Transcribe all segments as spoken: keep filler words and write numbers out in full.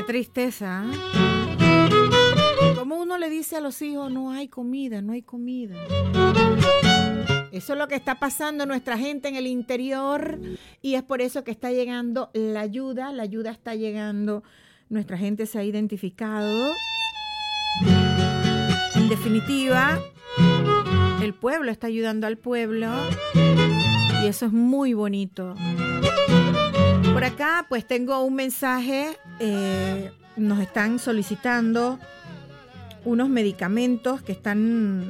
tristeza. Como uno le dice a los hijos, no hay comida, no hay comida. Eso es lo que está pasando en nuestra gente en el interior y es por eso que está llegando la ayuda. La ayuda está llegando, nuestra gente se ha identificado. En definitiva, el pueblo está ayudando al pueblo y eso es muy bonito. Por acá pues tengo un mensaje, eh, nos están solicitando unos medicamentos que están...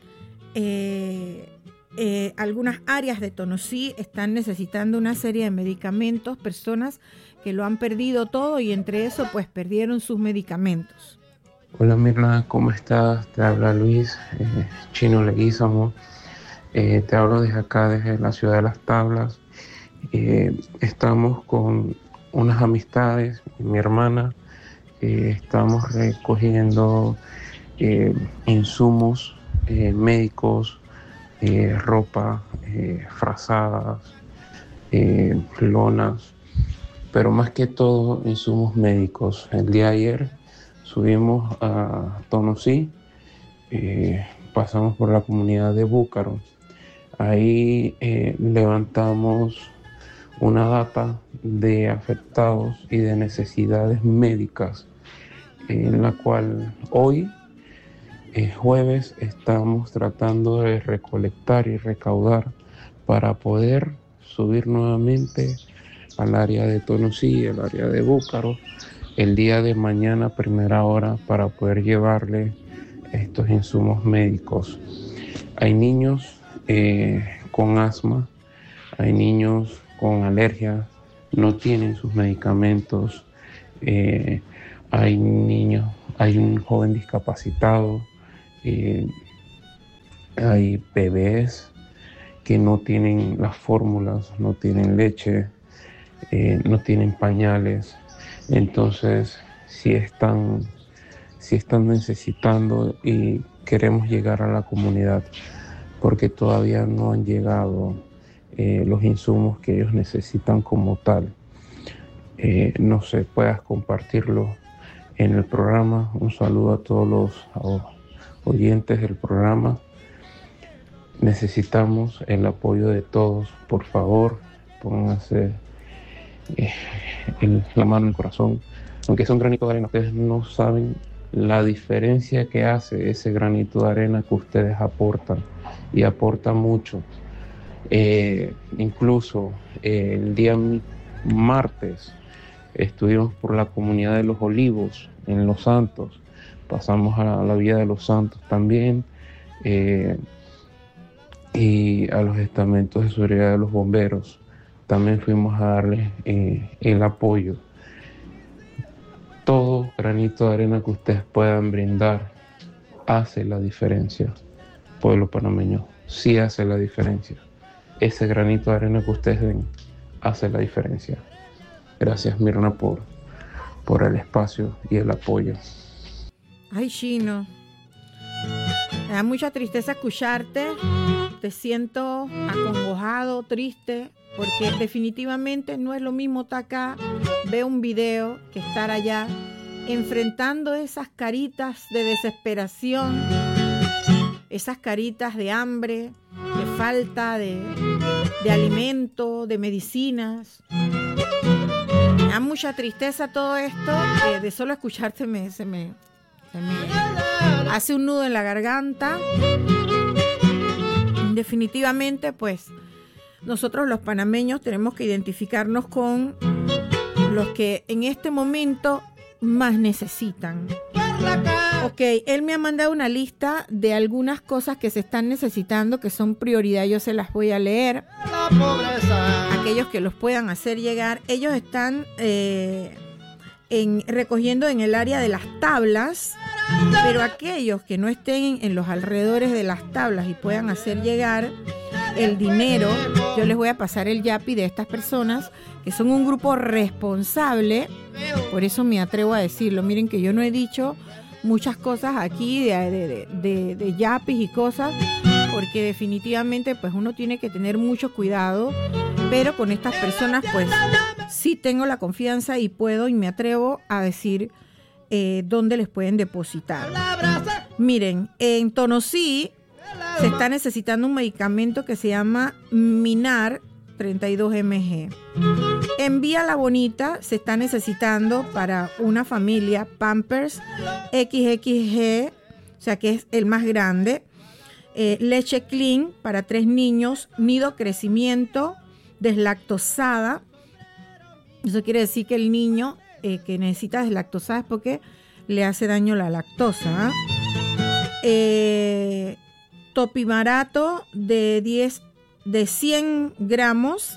Eh, Eh, algunas áreas de Tonosí están necesitando una serie de medicamentos, personas que lo han perdido todo y entre eso pues perdieron sus medicamentos. Hola Mirna, ¿cómo estás? Te habla Luis, eh, Chino Leguízamo. Eh, te hablo desde acá, desde la ciudad de Las Tablas. Eh, estamos con unas amistades, mi hermana, eh, estamos recogiendo eh, insumos eh, médicos, Eh, ropa, eh, frazadas, eh, lonas, pero más que todo insumos médicos. El día de ayer subimos a Tonosí, eh, pasamos por la comunidad de Búcaro. Ahí eh, levantamos una data de afectados y de necesidades médicas, eh, en la cual hoy El jueves estamos tratando de recolectar y recaudar para poder subir nuevamente al área de Tonosí, el área de Búcaro, el día de mañana, primera hora, para poder llevarle estos insumos médicos. Hay niños eh, con asma, hay niños con alergias, no tienen sus medicamentos, eh, hay niños, hay un joven discapacitado. Eh, hay bebés que no tienen las fórmulas, no tienen leche, eh, no tienen pañales. Entonces, si están, si están necesitando y queremos llegar a la comunidad, porque todavía no han llegado eh, los insumos que ellos necesitan como tal. Eh, no sé, puedas compartirlo en el programa. Un saludo a todos los a, oyentes del programa. Necesitamos el apoyo de todos. Por favor, pónganse eh, el, la mano en el corazón. Aunque es un granito de arena, ustedes no saben la diferencia que hace ese granito de arena que ustedes aportan, y aporta mucho. Eh, incluso eh, el día martes estuvimos por la comunidad de Los Olivos en Los Santos. Pasamos a la Vía de los Santos también, eh, y a los estamentos de seguridad de los bomberos. También fuimos a darles eh, el apoyo. Todo granito de arena que ustedes puedan brindar hace la diferencia. Pueblo panameño, sí hace la diferencia. Ese granito de arena que ustedes den hace la diferencia. Gracias, Mirna, por, por el espacio y el apoyo. Ay, Chino, me da mucha tristeza escucharte. Te siento acongojado, triste, porque definitivamente no es lo mismo estar acá, ver un video, que estar allá, enfrentando esas caritas de desesperación, esas caritas de hambre, de falta de, de alimento, de medicinas. Me da mucha tristeza todo esto, eh, de solo escucharte me, se me... Se me hace un nudo en la garganta. Definitivamente, pues, nosotros los panameños tenemos que identificarnos con los que en este momento más necesitan. Ok, él me ha mandado una lista de algunas cosas que se están necesitando, que son prioridad. Yo se las voy a leer. Aquellos que los puedan hacer llegar. Ellos están... Eh, En, recogiendo en el área de las tablas, pero aquellos que no estén en los alrededores de las tablas y puedan hacer llegar el dinero, yo les voy a pasar el yapi de estas personas que son un grupo responsable. Por eso me atrevo a decirlo. Miren que yo no he dicho muchas cosas aquí de, de, de, de, de yapis y cosas, porque definitivamente pues uno tiene que tener mucho cuidado pero con estas personas pues sí tengo la confianza y puedo y me atrevo a decir eh, dónde les pueden depositar. Miren, en Tonosí se está necesitando un medicamento que se llama Minar treinta y dos miligramos. En Vía La Bonita se está necesitando para una familia Pampers equis equis ge, o sea que es el más grande, eh, leche clean para tres niños, nido crecimiento, deslactosada. Eso quiere decir que el niño eh, que necesita deslactosada es porque le hace daño la lactosa. ¿eh? Eh, topimarato de diez de cien gramos,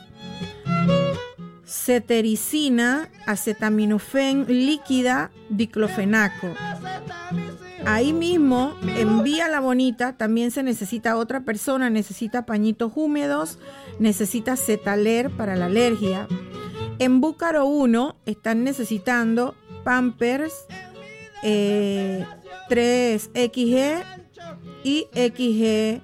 cetericina, acetaminofén líquida, diclofenaco. Ahí mismo, en Vía La Bonita, también se necesita otra persona, necesita pañitos húmedos, necesita Cetaler para la alergia. En Búcaro uno están necesitando Pampers eh, tres equis ge y equis ge.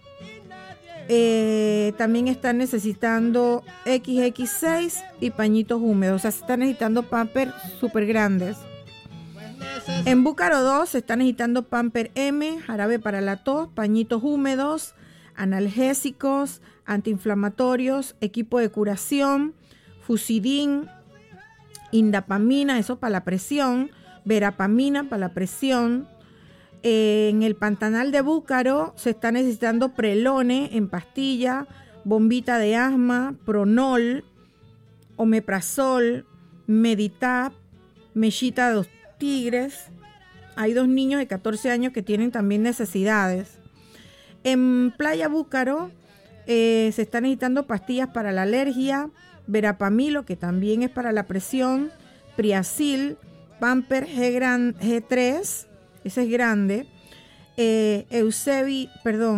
Eh, también están necesitando equis equis seis y pañitos húmedos. O sea, se están necesitando Pampers súper grandes. En Búcaro dos se están necesitando Pamper M, jarabe para la tos, pañitos húmedos, analgésicos, antiinflamatorios, equipo de curación, Fusidin, indapamina, eso para la presión, verapamina para la presión. En el Pantanal de Búcaro se está necesitando Prelone en pastilla, bombita de asma, Pronol, Omeprazol, Meditab, Mechita de los Tigres. Hay dos niños de catorce años que tienen también necesidades. En Playa Búcaro eh, se están necesitando pastillas para la alergia, Verapamilo, que también es para la presión, Priacil, Pamper G, gran, G tres, ese es grande, eh, Eusebi, perdón,